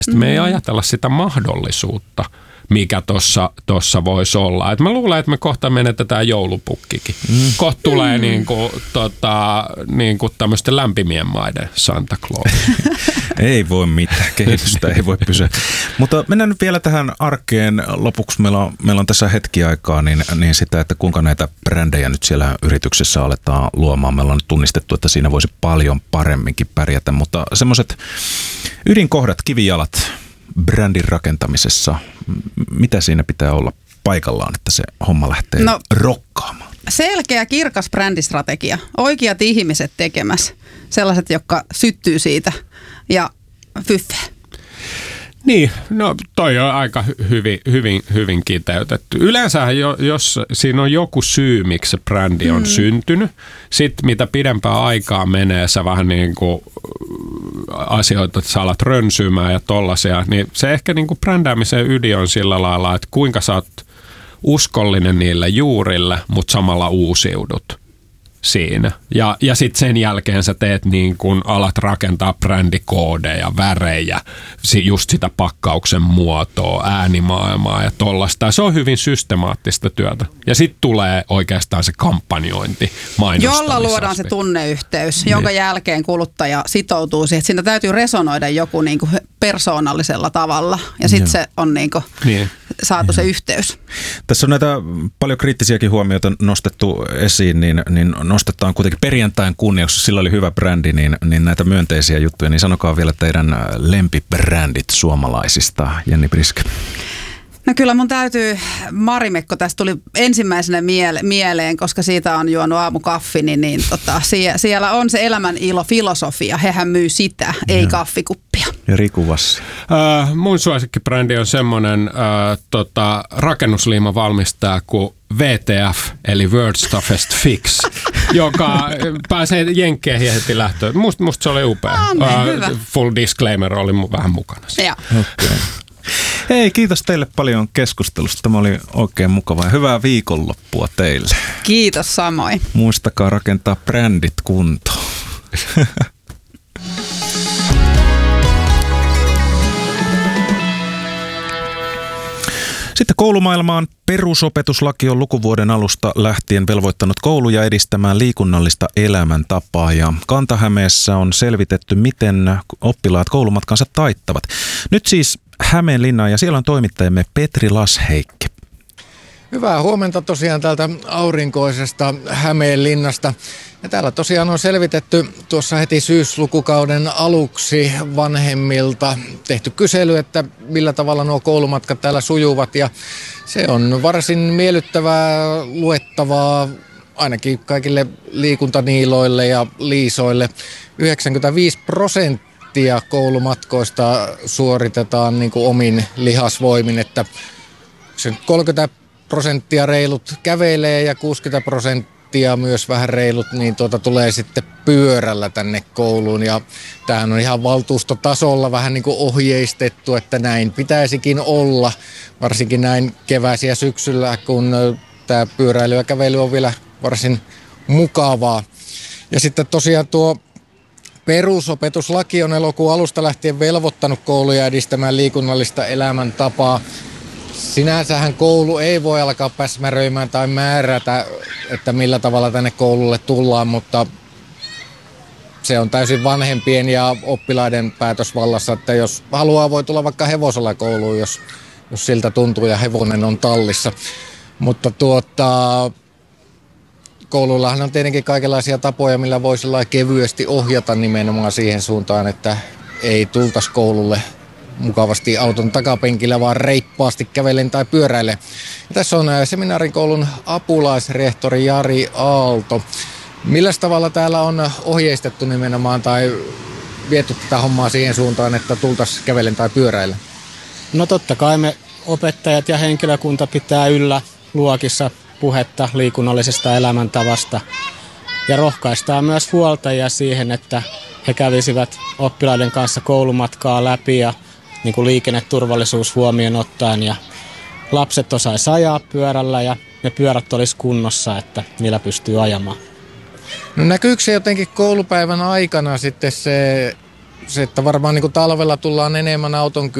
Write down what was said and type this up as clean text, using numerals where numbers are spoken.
Sitten me ei ajatella sitä mahdollisuutta, mikä tuossa voisi olla. Et mä luulen, että me kohta menetetään joulupukkikin. Kohta tulee niinku tämmöisten lämpimien maiden Santa Claus. Ei voi mitään, kehitystä ei voi pysyä. Mutta mennään nyt vielä tähän arkeen. Lopuksi meillä on tässä hetki aikaa niin sitä, että kuinka näitä brändejä nyt siellä yrityksessä aletaan luomaan. Meillä on nyt tunnistettu, että siinä voisi paljon paremminkin pärjätä, mutta semmoiset ydinkohdat, kivijalat brändin rakentamisessa, mitä siinä pitää olla paikallaan, että se homma lähtee rokkaamaan? Selkeä, kirkas brändistrategia. Oikeat ihmiset tekemässä. Sellaiset, jotka syttyy siitä. Ja fyffe. Niin, no toi on aika hyvin kiteytetty. Yleensähän jos siinä on joku syy, miksi se brändi on syntynyt, sitten mitä pidempään aikaa menee, sä vähän niin kuin asioita, että sä alat rönsyymään ja tollasia, niin se ehkä niin kuin brändäämisen ydin on sillä lailla, että kuinka sä oot uskollinen niille juurille, mutta samalla uusiudut siinä. Ja sitten sen jälkeen sä teet niin kun alat rakentaa brändikoodeja, värejä, just sitä pakkauksen muotoa, äänimaailmaa ja tollaista. Se on hyvin systemaattista työtä. Ja sitten tulee oikeastaan se kampanjointi, mainostamisaspekti. Jolla luodaan se tunneyhteys, jonka jälkeen kuluttaja sitoutuu siihen. Siinä täytyy resonoida joku niin kuin persoonallisella tavalla. Ja sitten se on niin kuin saatu se yhteys. Tässä on näitä paljon kriittisiäkin huomioita nostettu esiin, niin nostetaan kuitenkin perjantain kunniaksi, sillä oli hyvä brändi, niin näitä myönteisiä juttuja, niin sanokaa vielä teidän lempibrändit suomalaisista, Jenni Priske. No kyllä mun täytyy, Marimekko tästä tuli ensimmäisenä mieleen, koska siitä on juonut aamukaffi, niin siellä on se elämän ilo filosofia. Hehän myy sitä, ei kaffikuppia. Ja Riku Vassi. Mun suosikkibrändi on semmoinen rakennusliimavalmistaja kuin VTF, eli World's Toughest Fix, joka pääsee jenkkeihin heti lähtöön. Musta se oli upea. Full disclaimer oli vähän mukana. Okay. Hei, kiitos teille paljon keskustelusta. Tämä oli oikein mukavaa ja hyvää viikonloppua teille. Kiitos samoin. Muistakaa rakentaa brändit kuntoon. Sitten koulumaailmaan. Perusopetuslaki on lukuvuoden alusta lähtien velvoittanut kouluja edistämään liikunnallista elämäntapaa ja Kanta-Hämeessä on selvitetty, miten oppilaat koulumatkansa taittavat. Nyt siis Hämeenlinnaan ja siellä on toimittajamme Petri Lasheikki. Hyvää huomenta tosiaan täältä aurinkoisesta Hämeenlinnasta. Ja täällä tosiaan on selvitetty tuossa heti syyslukukauden aluksi vanhemmilta tehty kysely, että millä tavalla nuo koulumatkat täällä sujuvat. Ja se on varsin miellyttävää luettavaa ainakin kaikille liikuntaniiloille ja liisoille. 95% koulumatkoista suoritetaan niin kuin omin lihasvoimin, että 30% reilut kävelee ja 60% myös vähän reilut, niin tulee sitten pyörällä tänne kouluun. Ja tämähän on ihan valtuustotasolla vähän niin kuin ohjeistettu, että näin pitäisikin olla, varsinkin näin keväisin ja syksyllä, kun tämä pyöräily ja kävely on vielä varsin mukavaa. Ja sitten tosiaan tuo perusopetuslaki on elokuun alusta lähtien velvoittanut kouluja edistämään liikunnallista elämäntapaa. Sinänsähän koulu ei voi alkaa päsmäröimään tai määrätä, että millä tavalla tänne koululle tullaan, mutta se on täysin vanhempien ja oppilaiden päätösvallassa, että jos haluaa, voi tulla vaikka hevosella kouluun, jos siltä tuntuu ja hevonen on tallissa. Mutta kouluillahan on tietenkin kaikenlaisia tapoja, millä voi kevyesti ohjata nimenomaan siihen suuntaan, että ei tultaisi koululle mukavasti auton takapenkillä, vaan reippaasti kävellen tai pyöräille. Ja tässä on seminaarikoulun apulaisrehtori Jari Aalto. Millä tavalla täällä on ohjeistettu nimenomaan tai viety tätä hommaa siihen suuntaan, että tultaisiin kävellen tai pyöräille? No totta kai me opettajat ja henkilökunta pitää yllä luokissa puhetta liikunnallisesta elämäntavasta ja rohkaistaan myös huoltajia siihen, että he kävisivät oppilaiden kanssa koulumatkaa läpi ja niin kuin liikenneturvallisuus huomioon ottaen ja lapset osaisi ajaa pyörällä ja ne pyörät olisi kunnossa, että niillä pystyy ajamaan. No näkyykö se jotenkin koulupäivän aikana sitten se se, että varmaan niin kuin talvella tullaan enemmän auton